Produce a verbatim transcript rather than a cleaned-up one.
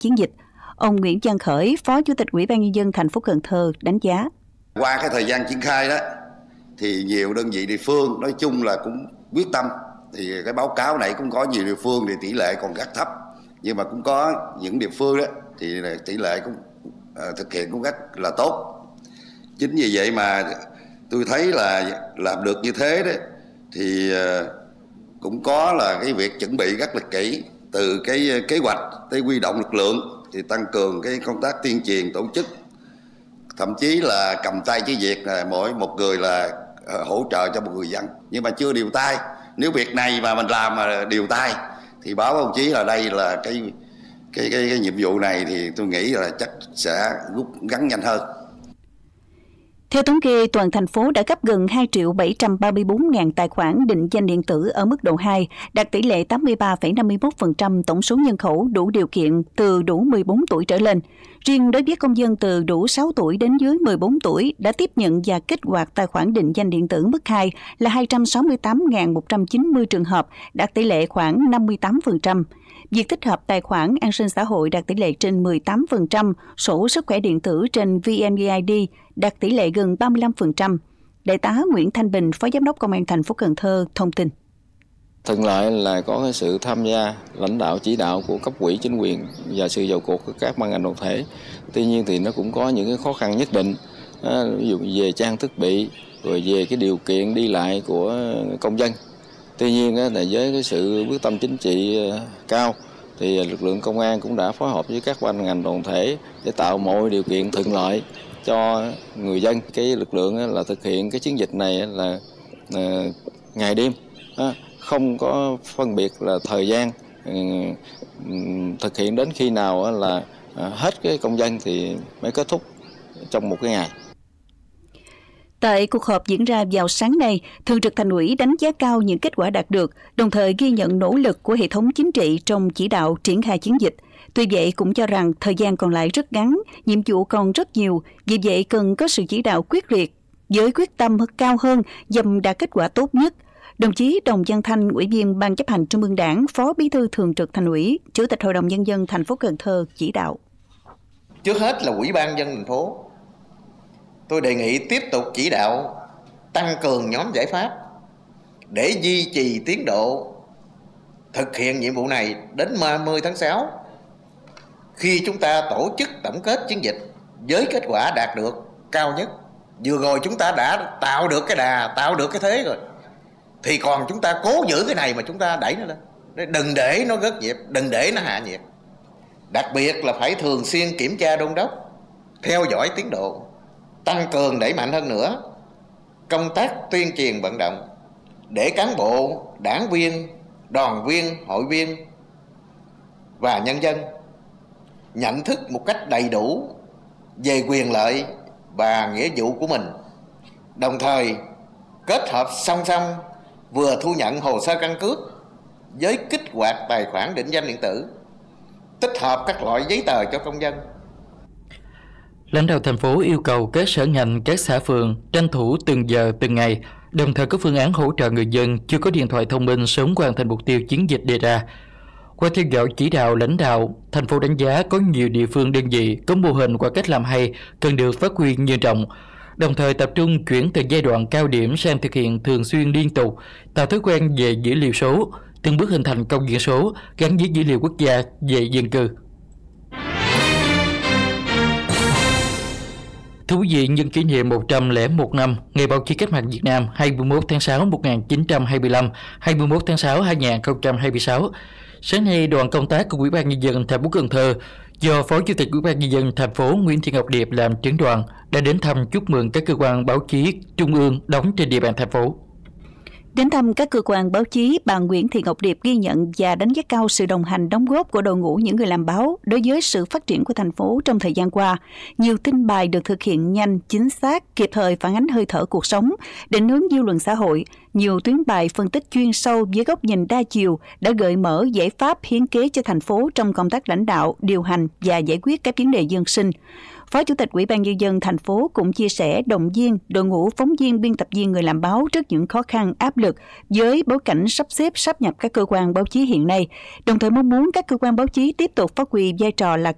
chiến dịch. Ông Nguyễn Văn Khởi, Phó Chủ tịch Ủy ban Nhân dân thành phố Cần Thơ đánh giá. Qua cái thời gian triển khai đó, thì nhiều đơn vị địa phương nói chung là cũng quyết tâm. Thì cái báo cáo này cũng có nhiều địa phương thì tỷ lệ còn rất thấp. Nhưng mà cũng có những địa phương đó thì tỷ lệ cũng uh, thực hiện cũng rất là tốt. Chính vì vậy mà tôi thấy là làm được như thế đấy thì uh, cũng có là cái việc chuẩn bị rất là kỹ, từ cái kế hoạch tới huy động lực lượng thì tăng cường cái công tác tuyên truyền tổ chức, thậm chí là cầm tay chỉ việc là mỗi một người là hỗ trợ cho một người dân, nhưng mà chưa điều tay. Nếu việc này mà mình làm mà điều tay thì báo công chí là đây là cái cái cái, cái nhiệm vụ này thì tôi nghĩ là chắc sẽ rút ngắn nhanh hơn. Theo thống kê, toàn thành phố đã cấp gần hai triệu bảy trăm ba mươi bốn ngàn tài khoản định danh điện tử ở mức độ hai, đạt tỷ lệ tám mươi ba phẩy năm mươi mốt phần trăm tổng số nhân khẩu đủ điều kiện từ đủ mười bốn tuổi trở lên. Riêng đối với công dân từ đủ sáu tuổi đến dưới mười bốn tuổi đã tiếp nhận và kích hoạt tài khoản định danh điện tử mức hai là hai trăm sáu mươi tám nghìn một trăm chín mươi trường hợp, đạt tỷ lệ khoảng năm mươi tám phần trăm. Việc tích hợp tài khoản an sinh xã hội đạt tỷ lệ trên mười tám phần trăm, sổ sức khỏe điện tử trên vê en vê i đê đạt tỷ lệ gần ba mươi lăm phần trăm. Đại tá Nguyễn Thanh Bình, Phó Giám đốc Công an thành phố Cần Thơ thông tin. Thuận lợi là có cái sự tham gia lãnh đạo chỉ đạo của cấp ủy chính quyền và sự vào cuộc của các ban ngành đoàn thể. Tuy nhiên thì nó cũng có những cái khó khăn nhất định, ví dụ về trang thiết bị, rồi về cái điều kiện đi lại của công dân. Tuy nhiên là với cái sự quyết tâm chính trị cao thì lực lượng công an cũng đã phối hợp với các ban ngành đoàn thể để tạo mọi điều kiện thuận lợi cho người dân. Cái lực lượng là thực hiện cái chiến dịch này là ngày đêm, không có phân biệt là thời gian, thực hiện đến khi nào là hết cái công dân thì mới kết thúc trong một cái ngày. Tại cuộc họp diễn ra vào sáng nay, Thường trực Thành ủy đánh giá cao những kết quả đạt được, đồng thời ghi nhận nỗ lực của hệ thống chính trị trong chỉ đạo triển khai chiến dịch. Tuy vậy cũng cho rằng thời gian còn lại rất ngắn, nhiệm vụ còn rất nhiều, vì vậy cần có sự chỉ đạo quyết liệt, với quyết tâm cao hơn nhằm đạt kết quả tốt nhất. Đồng chí Đồng Văn Thanh, Ủy viên Ban Chấp hành Trung ương Đảng, Phó Bí thư Thường trực Thành ủy, Chủ tịch Hội đồng Nhân dân thành phố Cần Thơ chỉ đạo. Trước hết là Ủy ban Nhân dân thành phố, tôi đề nghị tiếp tục chỉ đạo tăng cường nhóm giải pháp để duy trì tiến độ thực hiện nhiệm vụ này đến ba mươi tháng sáu, khi chúng ta tổ chức tổng kết chiến dịch với kết quả đạt được cao nhất. Vừa rồi chúng ta đã tạo được cái đà, tạo được cái thế rồi, thì còn chúng ta cố giữ cái này mà chúng ta đẩy nó lên, đừng để nó gất nhịp, đừng để nó hạ nhiệt. Đặc biệt là phải thường xuyên kiểm tra đôn đốc, theo dõi tiến độ, tăng cường đẩy mạnh hơn nữa công tác tuyên truyền vận động để cán bộ, đảng viên, đoàn viên, hội viên và nhân dân nhận thức một cách đầy đủ về quyền lợi và nghĩa vụ của mình, đồng thời kết hợp song song vừa thu nhận hồ sơ căn cước với kích hoạt tài khoản định danh điện tử, tích hợp các loại giấy tờ cho công dân. Lãnh đạo thành phố yêu cầu các sở ngành, các xã phường tranh thủ từng giờ, từng ngày, đồng thời có phương án hỗ trợ người dân chưa có điện thoại thông minh sớm hoàn thành mục tiêu chiến dịch đề ra. Qua theo dõi chỉ đạo lãnh đạo, thành phố đánh giá có nhiều địa phương đơn vị có mô hình và cách làm hay cần được phát huy nhân rộng, đồng thời tập trung chuyển từ giai đoạn cao điểm sang thực hiện thường xuyên liên tục, tạo thói quen về dữ liệu số, từng bước hình thành công dân số gắn với dữ liệu quốc gia về dân cư. Thú vị nhân kỷ niệm một trăm lẻ một năm Ngày Báo chí Cách mạng Việt Nam hai mươi mốt tháng sáu một nghìn chín trăm hai mươi lăm, hai mươi mốt tháng sáu hai nghìn không trăm hai mươi sáu. Sáng nay, đoàn công tác của Ủy ban Nhân dân thành phố Cần Thơ do Phó Chủ tịch Ủy ban Nhân dân thành phố Nguyễn Thị Ngọc Điệp làm trưởng đoàn đã đến thăm chúc mừng các cơ quan báo chí trung ương đóng trên địa bàn thành phố. Đến thăm các cơ quan báo chí, bà Nguyễn Thị Ngọc Điệp ghi nhận và đánh giá cao sự đồng hành đóng góp của đội ngũ những người làm báo đối với sự phát triển của thành phố trong thời gian qua. Nhiều tin bài được thực hiện nhanh, chính xác, kịp thời phản ánh hơi thở cuộc sống, định hướng dư luận xã hội. Nhiều tuyến bài phân tích chuyên sâu với góc nhìn đa chiều đã gợi mở giải pháp hiến kế cho thành phố trong công tác lãnh đạo, điều hành và giải quyết các vấn đề dân sinh. Phó Chủ tịch Ủy ban Nhân dân thành phố cũng chia sẻ động viên đội ngũ phóng viên, biên tập viên người làm báo trước những khó khăn, áp lực với bối cảnh sắp xếp sáp nhập các cơ quan báo chí hiện nay, đồng thời mong muốn các cơ quan báo chí tiếp tục phát huy vai trò là